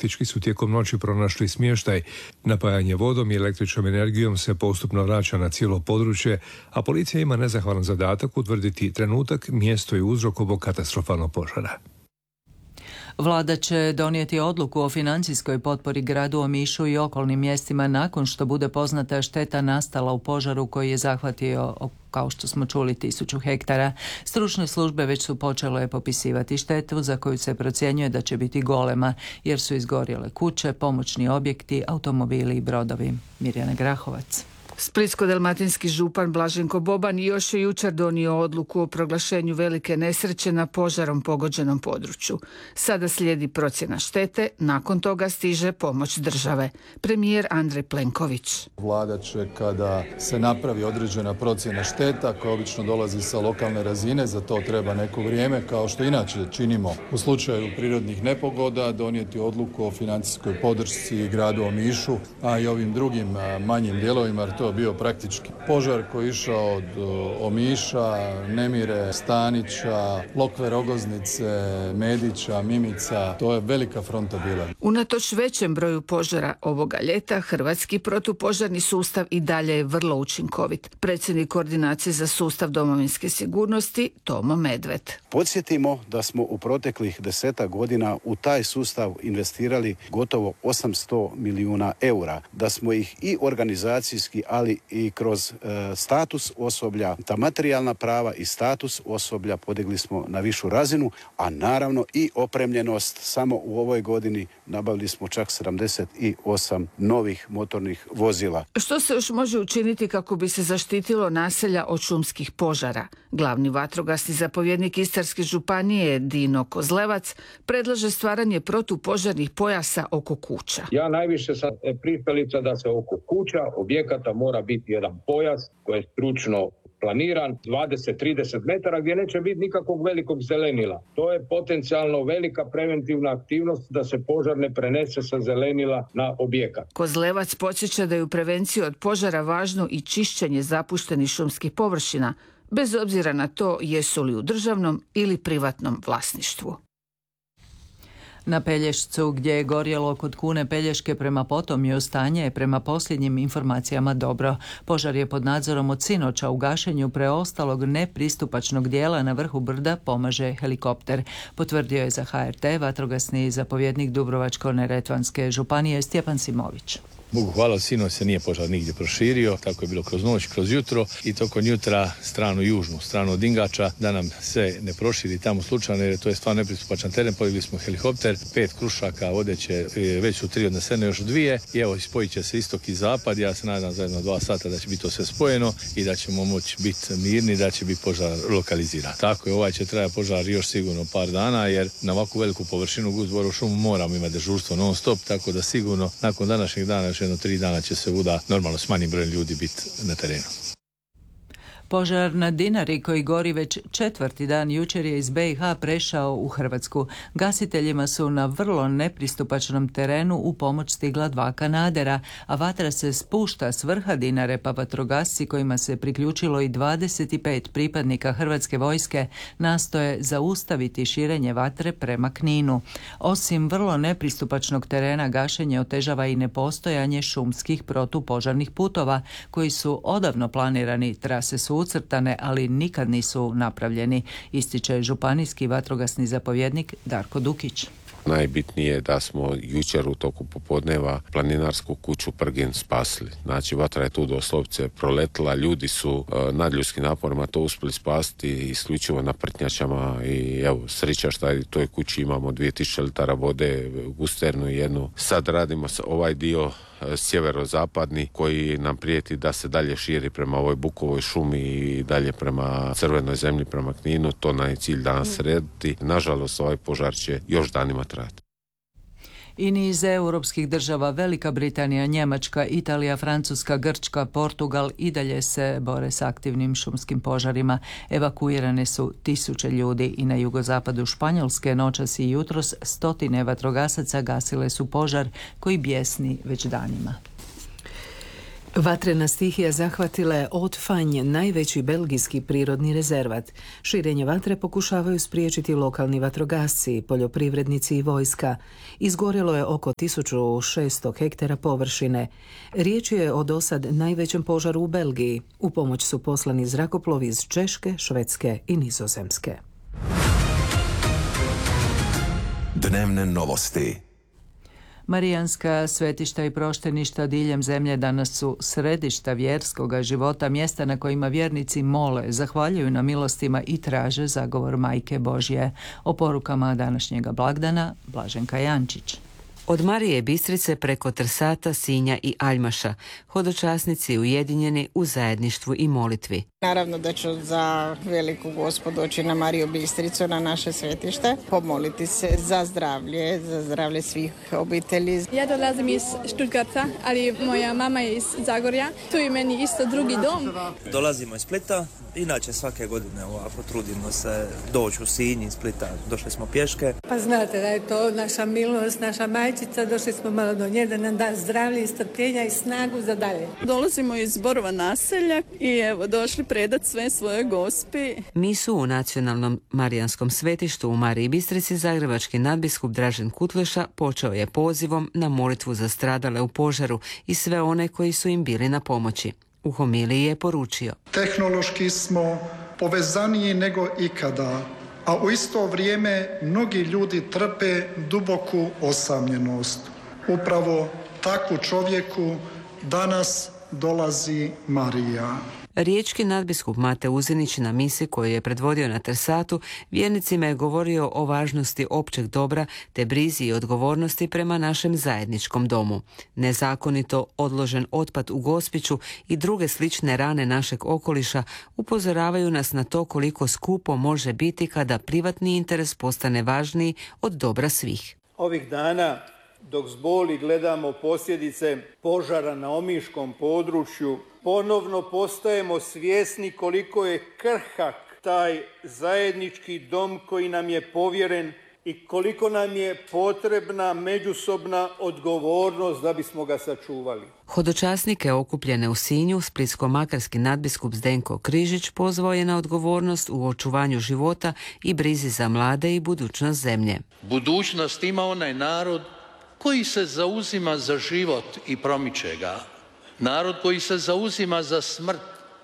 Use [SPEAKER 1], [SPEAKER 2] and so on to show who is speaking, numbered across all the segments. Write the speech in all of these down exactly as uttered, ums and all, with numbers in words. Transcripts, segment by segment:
[SPEAKER 1] praktički su tijekom noći pronašli smještaj. Napajanje vodom i električnom energijom se postupno vraća na cijelo područje, a policija ima nezahvalan zadatak utvrditi trenutak, mjesto i uzrok ovog katastrofalnog požara.
[SPEAKER 2] Vlada će donijeti odluku o financijskoj potpori gradu Omišu i okolnim mjestima nakon što bude poznata šteta nastala u požaru koji je zahvatio, kao što smo čuli, tisuću hektara. Stručne službe već su počele popisivati štetu za koju se procjenjuje da će biti golema, jer su izgorjele kuće, pomoćni objekti, automobili i brodovi. Mirjana Grahovac.
[SPEAKER 3] Splitsko-dalmatinski župan Blaženko Boban još je jučer donio odluku o proglašenju velike nesreće na požarom pogođenom području. Sada slijedi procjena štete, nakon toga stiže pomoć države. Premijer Andrej Plenković.
[SPEAKER 4] Vlada će, kada se napravi određena procjena šteta, koja obično dolazi sa lokalne razine, za to treba neko vrijeme, kao što inače činimo u slučaju prirodnih nepogoda, donijeti odluku o financijskoj podršci gradu Omišu, a i ovim drugim manjim dijelovima, jer to je bio praktički požar koji je išao od Omiša, Nemire, Stanića, Lokve, Rogoznice, Medića, Mimica. To je velika fronta bila.
[SPEAKER 3] Unatoč većem broju požara ovoga ljeta, hrvatski protupožarni sustav i dalje je vrlo učinkovit. Predsjednik koordinacije za sustav domovinske sigurnosti Tomo Medved.
[SPEAKER 5] Podsjetimo da smo u proteklih deseta godina u taj sustav investirali gotovo osamsto milijuna eura, da smo ih i organizacijski, ali i kroz e, status osoblja, ta materijalna prava i status osoblja podigli smo na višu razinu, a naravno i opremljenost. Samo u ovoj godini nabavili smo čak sedamdeset osam novih motornih vozila.
[SPEAKER 3] Što se još može učiniti kako bi se zaštitilo naselja od šumskih požara? Glavni vatrogasni zapovjednik Istarske županije Dino Kozlevac predlaže stvaranje protupožarnih pojasa oko kuća.
[SPEAKER 6] Ja najviše sam pristalica da se oko kuća, objekata mora biti jedan pojas koji je stručno planiran, dvadeset do trideset metara, gdje neće biti nikakvog velikog zelenila. To je potencijalno velika preventivna aktivnost da se požar ne prenese sa zelenila na objekat.
[SPEAKER 3] Kozlevac podsjeća da je u prevenciji od požara važno i čišćenje zapuštenih šumskih površina, bez obzira na to jesu li u državnom ili privatnom vlasništvu.
[SPEAKER 2] Na Pelješcu, gdje je gorjelo kod Kune Pelješke prema Potomju, stanje je prema posljednjim informacijama dobro. Požar je pod nadzorom od sinoća. U gašenju preostalog nepristupačnog dijela na vrhu brda pomaže helikopter. Potvrdio je za H R T vatrogasni zapovjednik Dubrovačko-neretvanske županije Stjepan Simović.
[SPEAKER 7] Bogu hvala, sinoć se nije požar nigdje proširio, tako je bilo kroz noć, kroz jutro i tokom jutra stranu južnu, stranu od Ingača, da nam se ne proširi tamo slučajno, jer to je stvarno nepristupačan teren. Podigli smo helikopter, pet krušaka vodeće, već su tri odnesene, još dvije i evo spojit će se istok i zapad. Ja se nadam za jedno dva sata da će biti to sve spojeno i da ćemo moći biti mirni, da će biti požar lokaliziran. Tako je, ovaj će trajati požar još sigurno par dana, jer na ovakvu veliku površinu Guz Borovu šumu moramo imati dežurstvo non stop, tako da sigurno nakon današnjeg dana još jedno tri dana će se vuda normalno s manjim brojem ljudi biti na terenu.
[SPEAKER 2] Požar na Dinari koji gori već četvrti dan jučer je iz B i H prešao u Hrvatsku. Gasiteljima su na vrlo nepristupačnom terenu u pomoć stigla dva kanadera, a vatra se spušta s vrha Dinare, pa vatrogasci kojima se priključilo i dvadeset pet pripadnika Hrvatske vojske nastoje zaustaviti širenje vatre prema Kninu. Osim vrlo nepristupačnog terena, gašenje otežava i nepostojanje šumskih protupožarnih putova koji su odavno planirani. Trase su ucrtane, ali nikad nisu napravljeni, ističe županijski vatrogasni zapovjednik Darko Dukić.
[SPEAKER 8] Najbitnije je da smo jučer u toku popodneva planinarsku kuću Prgin spasili. Znači, vatra je tu doslovce proletila, ljudi su e, nadljudskim naporima to uspjeli spasiti isključivo na prtnjačama i evo, sreća šta je u toj kući imamo dvije tisuće litara vode, gusternu jednu. Sad radimo ovaj dio sjeverozapadni koji nam prijeti da se dalje širi prema ovoj bukovoj šumi i dalje prema crvenoj zemlji, prema Kninu. To nam je cilj danas srediti. Nažalost, ovaj požar će još danima trajati.
[SPEAKER 2] I niz europskih država, Velika Britanija, Njemačka, Italija, Francuska, Grčka, Portugal i dalje se bore s aktivnim šumskim požarima. Evakuirane su tisuće ljudi i na jugozapadu Španjolske noćas i jutros stotine vatrogasaca gasile su požar koji bjesni već danima.
[SPEAKER 9] Vatrena stihija zahvatila je Haute-Fagne, najveći belgijski prirodni rezervat. Širenje vatre pokušavaju spriječiti lokalni vatrogasci, poljoprivrednici i vojska. Izgorjelo je oko tisuću šesto hektara površine. Riječ je o dosad najvećem požaru u Belgiji. U pomoć su poslani zrakoplovi iz Češke, Švedske i Nizozemske.
[SPEAKER 10] Dnevne novosti.
[SPEAKER 2] Marijanska svetišta i prošteništa diljem zemlje danas su središta vjerskoga života, mjesta na kojima vjernici mole, zahvaljuju na milostima i traže zagovor Majke Božje. O porukama današnjega blagdana Blaženka Jančić.
[SPEAKER 11] Od Marije Bistrice preko Trsata, Sinja i Aljmaša, hodočasnici ujedinjeni u zajedništvu i molitvi.
[SPEAKER 12] Naravno da ću za veliku Gospu doći na Mariju Bistricu, na naše svetište, pomoliti se za zdravlje, za zdravlje svih obitelji.
[SPEAKER 13] Ja dolazim iz Stuttgarta, ali moja mama je iz Zagorja. Tu je meni isto drugi dom.
[SPEAKER 14] Dolazimo iz Splita, inače svake godine ovako trudimo se doći u Sinj iz Splita. Došli smo pješke.
[SPEAKER 15] Pa znate da je to naša milost, naša majčica. Došli smo malo do nje da nam da zdravlje i strpljenja i snagu za dalje.
[SPEAKER 16] Dolazimo iz Borova naselja i evo došli predat sve svoje Gospi.
[SPEAKER 11] Misu u nacionalnom marijanskom svetištu u Mariji Bistrici zagrebački nadbiskup Dražen Kutleša počeo je pozivom na molitvu za stradale u požaru i sve one koji su im bili na pomoći. U homiliji je poručio:
[SPEAKER 17] tehnološki smo povezaniji nego ikada, a u isto vrijeme mnogi ljudi trpe duboku osamljenost. Upravo takvu čovjeku danas dolazi Marija.
[SPEAKER 11] Riječki nadbiskup Mate Uzinić na misi koju je predvodio na Trsatu vjernicima je govorio o važnosti općeg dobra te brizi i odgovornosti prema našem zajedničkom domu. Nezakonito odložen otpad u Gospiću i druge slične rane našeg okoliša upozoravaju nas na to koliko skupo može biti kada privatni interes postane važniji od dobra svih.
[SPEAKER 18] Ovih dana dok s boli gledamo posljedice požara na omiškom području, ponovno postajemo svjesni koliko je krhak taj zajednički dom koji nam je povjeren i koliko nam je potrebna međusobna odgovornost da bismo ga sačuvali.
[SPEAKER 11] Hodočasnike okupljene u Sinju splitsko-makarski nadbiskup Zdenko Križić pozvao je na odgovornost u očuvanju života i brizi za mlade i budućnost zemlje.
[SPEAKER 19] Budućnost ima onaj narod koji se zauzima za život i promiče ga. Narod koji se zauzima za smrt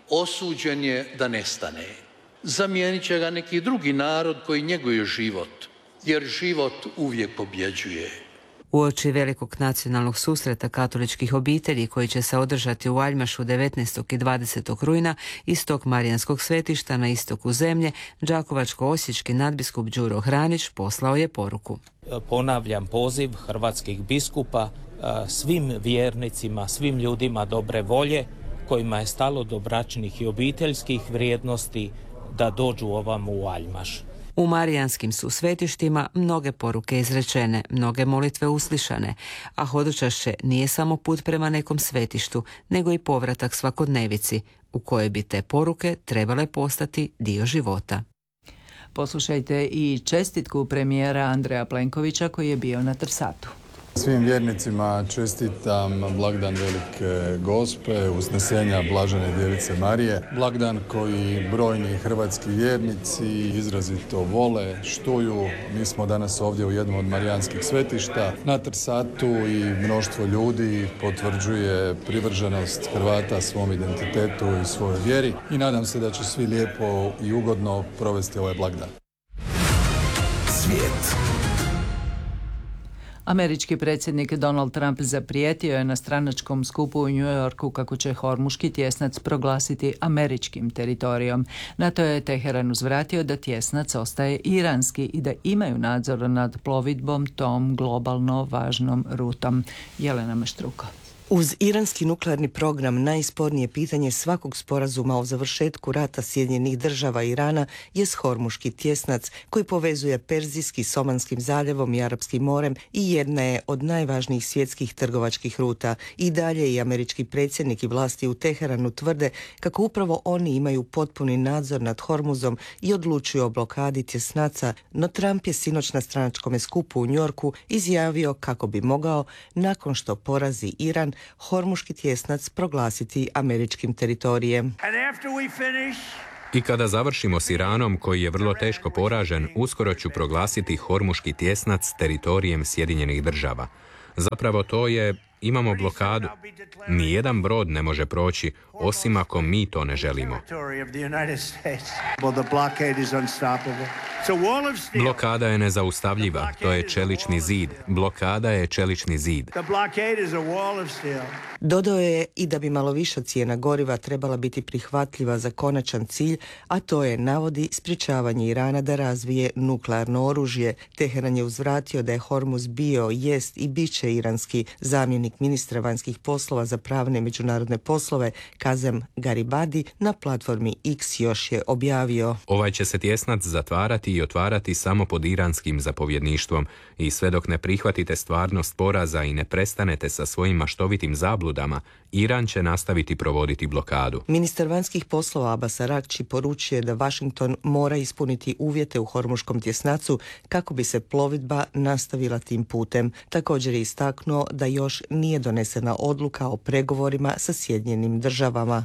[SPEAKER 19] osuđen je da nestane. Zamijenit će ga neki drugi narod koji njeguje život, jer život uvijek pobjeđuje.
[SPEAKER 11] Uoči velikog nacionalnog susreta katoličkih obitelji koji će se održati u Aljmašu devetnaestog i dvadesetog rujna iz tog marijanskog svetišta na istoku zemlje, đakovačko-osječki nadbiskup Đuro Hranić poslao je poruku.
[SPEAKER 20] Ponavljam poziv hrvatskih biskupa svim vjernicima, svim ljudima dobre volje kojima je stalo do bračnih i obiteljskih vrijednosti da dođu ovamo u Aljmaš.
[SPEAKER 11] U marijanskim su svetištima mnoge poruke izrečene, mnoge molitve uslišane, a hodočašće nije samo put prema nekom svetištu, nego i povratak svakodnevici, u kojoj bi te poruke trebale postati dio života.
[SPEAKER 2] Poslušajte i čestitku premijera Andreja Plenkovića koji je bio na Trsatu.
[SPEAKER 4] Svim vjernicima čestitam blagdan Velike Gospe, usnesenja Blažene Djevice Marije. Blagdan koji brojni hrvatski vjernici izrazito vole, štuju. Mi smo danas ovdje u jednom od marijanskih svetišta. Na Trsatu i mnoštvo ljudi potvrđuje privrženost Hrvata svom identitetu i svojoj vjeri. I nadam se da će svi lijepo i ugodno provesti ovaj blagdan.
[SPEAKER 10] Svijet.
[SPEAKER 2] Američki predsjednik Donald Trump zaprijetio je na stranačkom skupu u New Yorku kako će Hormuški tjesnac proglasiti američkim teritorijom. Na to je Teheran uzvratio da tjesnac ostaje iranski i da imaju nadzor nad plovidbom tom globalno važnom rutom. Jelena Maštruko.
[SPEAKER 21] Uz iranski nuklearni program najspornije pitanje svakog sporazuma o završetku rata Sjedinjenih država i Irana je Hormuški tjesnac koji povezuje Perzijski s Omanskim zaljevom i Arapskim morem i jedna je od najvažnijih svjetskih trgovačkih ruta. I dalje i američki predsjednik i vlasti u Teheranu tvrde kako upravo oni imaju potpuni nadzor nad Hormuzom i odlučuju o blokadi tjesnaca, no Trump je sinoć na stranačkom skupu u Njorku izjavio kako bi mogao, nakon što porazi Iran, Hormuški tjesnac proglasiti američkim teritorijem.
[SPEAKER 1] I kada završimo s Iranom, koji je vrlo teško poražen, uskoro ću proglasiti Hormuški tjesnac teritorijem Sjedinjenih država. Zapravo to je, imamo blokadu. Nijedan brod ne može proći, osim ako mi to ne želimo. Blokada je nezaustavljiva, to je čelični zid. Blokada je čelični zid.
[SPEAKER 21] Dodao je i da bi malo viša cijena goriva trebala biti prihvatljiva za konačan cilj, a to je, navodi, sprječavanje Irana da razvije nuklearno oružje. Teheran je uzvratio da je Hormuz bio, jest i bit će iranski. Zamjenik ministra vanjskih poslova za pravne i međunarodne poslove Kazem Garibadi na platformi X još je objavio:
[SPEAKER 1] Ovaj će se tjesnac zatvarati i otvarati samo pod iranskim zapovjedništvom i sve dok ne prihvatite stvarnost poraza i ne prestanete sa svojim maštovitim zabludama, Iran će nastaviti provoditi blokadu.
[SPEAKER 21] Ministar vanjskih poslova Abbas Aragči poručuje da Washington mora ispuniti uvjete u Hormuškom tjesnacu kako bi se plovidba nastavila tim putem. Također je istaknuo da još nije donesena odluka o pregovorima sa Sjedinjenim državama.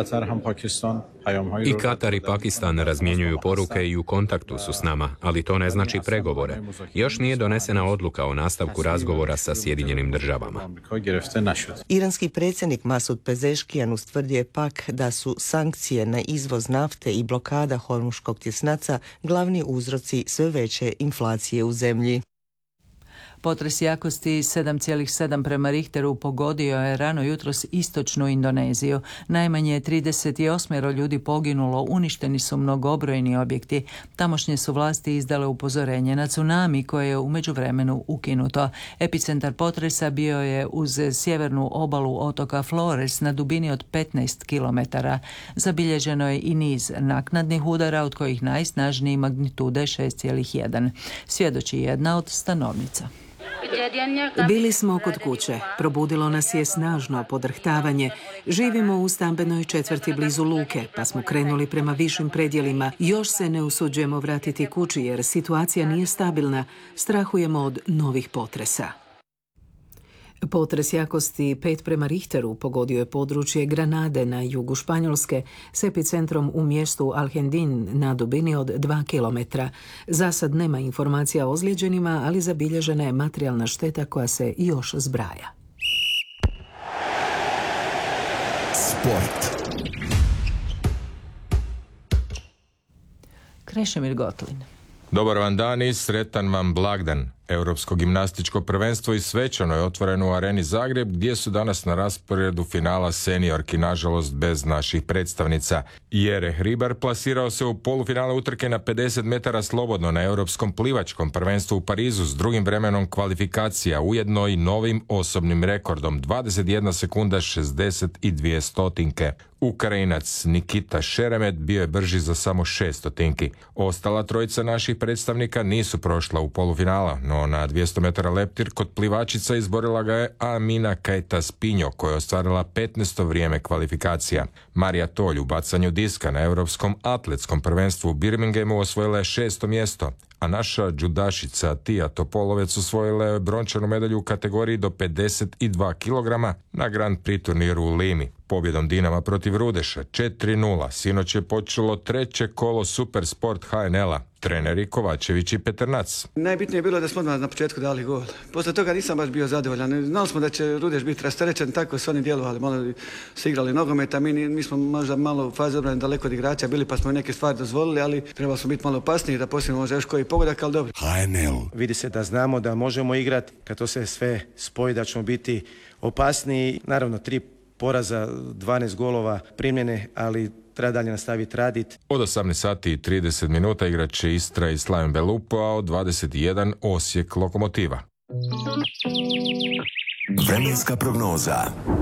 [SPEAKER 1] I Katar i Pakistan razmjenjuju poruke i u kontaktu su s nama, ali to ne znači pregovore. Još nije donesena odluka o nastavku razgovora sa Sjedinjenim državama.
[SPEAKER 21] Iranski predsjednik Masud Pezeškijan ustvrdio je pak da su sankcije na izvoz nafte i blokada Hormuškog tjesnaca glavni uzroci sve veće inflacije u zemlji.
[SPEAKER 2] Potres jakosti sedam zarez sedam prema Richteru pogodio je rano jutros istočnu Indoneziju. Najmanje je trideset osam ljudi poginulo, uništeni su mnogobrojni objekti. Tamošnje su vlasti izdale upozorenje na tsunami koje je u međuvremenu ukinuto. Epicentar potresa bio je uz sjevernu obalu otoka Flores na dubini od petnaest kilometara. Zabilježeno je i niz naknadnih udara, od kojih najsnažniji magnitude šest zarez jedan. Svjedoči jedna od stanovnica.
[SPEAKER 9] Bili smo kod kuće. Probudilo nas je snažno podrhtavanje. Živimo u stambenoj četvrti blizu luke, pa smo krenuli prema višim predjelima. Još se ne usuđujemo vratiti kući jer situacija nije stabilna. Strahujemo od novih potresa. Potres jakosti pet prema Richteru pogodio je područje Granade na jugu Španjolske s epicentrom u mjestu Alhendin na dubini od dva kilometra. Za sad nema informacija o ozlijeđenima, ali zabilježena je materijalna šteta koja se još zbraja.
[SPEAKER 10] Sport.
[SPEAKER 2] Krešimir Gotlin.
[SPEAKER 22] Dobar vam dan i sretan vam blagdan. Europsko gimnastičko prvenstvo i svečano je otvoreno u Areni Zagreb, gdje su danas na rasporedu finala seniorki, nažalost bez naših predstavnica. Jere Hribar plasirao se u polufinale utrke na pedeset metara slobodno na Europskom plivačkom prvenstvu u Parizu s drugim vremenom kvalifikacija, ujedno i novim osobnim rekordom dvadeset jedna sekunda šezdeset dvije stotinke. Ukrajinac Nikita Šeremet bio je brži za samo šest stotinki. Ostala trojica naših predstavnika nisu prošla u polufinala, no na dvjesto metara leptir kod plivačica izborila ga je Amina Kajtas-Pinjo, koja je ostvarila petnaesto vrijeme kvalifikacija. Marija Tolj u bacanju diska na Europskom atletskom prvenstvu u Birminghamu osvojila je šesto mjesto, a naša džudašica Tija Topolovec osvojila je brončanu medalju u kategoriji do pedeset dva kilograma na Grand Prix turniru u Limi. Pobjedom Dinama protiv Rudeša četiri nula sinoć je počelo treće kolo Supersport H N L-a. Treneri Kovačević i Peternac.
[SPEAKER 23] Najbitnije je bilo da smo odmah na početku dali gol. Poslije toga nisam baš bio zadovoljan. Znali smo da će Rudeš biti rasterećen, tako su oni djelovali. Malo su igrali nogomet, a mi, mi smo možda malo u fazi obrane daleko od igrača bili, pa smo neke stvari dozvolili, ali trebalo smo biti malo opasniji da poslije možda još koji pogodak, ali dobro.
[SPEAKER 10] H N L.
[SPEAKER 24] Vidi se da znamo da možemo igrati, kad to se sve spoji da ćemo biti opasniji. Naravno, tri poraza, dvanaest golova primljene, ali treba dalje nastaviti raditi.
[SPEAKER 22] Od osamnaest sati i trideset minuta igrat će Istra i Slaven Belupo, a od dvadeset jedan Osijek Lokomotiva.
[SPEAKER 10] Vremenska prognoza.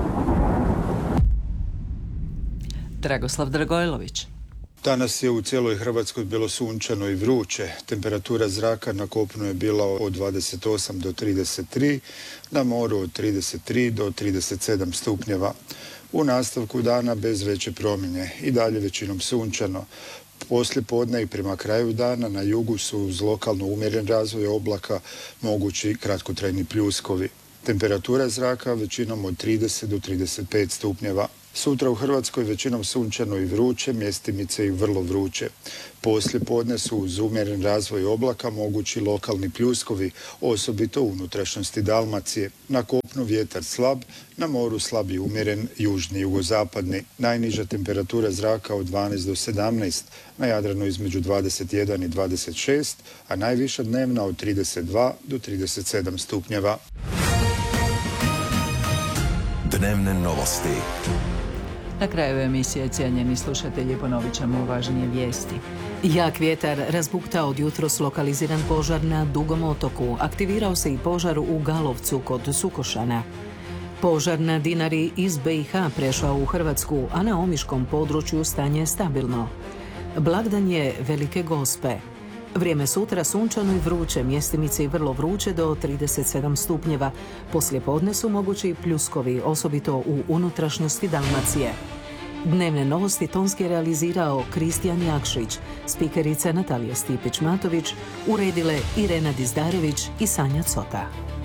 [SPEAKER 2] Dragoslav Dragojlović.
[SPEAKER 25] Danas je u cijeloj Hrvatskoj bilo sunčano i vruće. Temperatura zraka na kopnu je bila od dvadeset osam do trideset tri, na moru od trideset tri do trideset sedam stupnjeva. U nastavku dana bez veće promjene i dalje većinom sunčano. Poslije podne i prema kraju dana na jugu su uz lokalno umjeren razvoj oblaka mogući kratkotrajni pljuskovi. Temperatura zraka većinom od trideset do trideset pet stupnjeva. Sutra u Hrvatskoj većinom sunčano i vruće, mjestimice i vrlo vruće. Poslije podne su uz umjeren razvoj oblaka mogući lokalni pljuskovi, osobito u unutrašnjosti Dalmacije. Na kopnu vjetar slab, na moru slab i umjeren južni jugozapadni. Najniža temperatura zraka od dvanaest do sedamnaest, na Jadranu između dvadeset jedan i dvadeset šest, a najviša dnevna od trideset dva do trideset sedam stupnjeva.
[SPEAKER 10] Dnevne novosti.
[SPEAKER 2] Na kraju emisije, cijenjeni slušatelji, ponovit ćemo važnije vijesti.
[SPEAKER 9] Jak vjetar razbuktao od jutros lokaliziran požar na Dugom otoku. Aktivirao se i požar u Galovcu kod Sukošana. Požar na Dinari iz B i H prešao u Hrvatsku, a na omiškom području stanje je stabilno. Blagdan je Velike Gospe. Vrijeme sutra sunčano i vruće, mjestimice i vrlo vruće do trideset sedam stupnjeva. Poslije podne su mogući pljuskovi, osobito u unutrašnjosti Dalmacije. Dnevne novosti tonski je realizirao Kristijan Jakšić, spikerica Natalija Stipić-Matović, uredile Irena Dizdarević i Sanja Cota.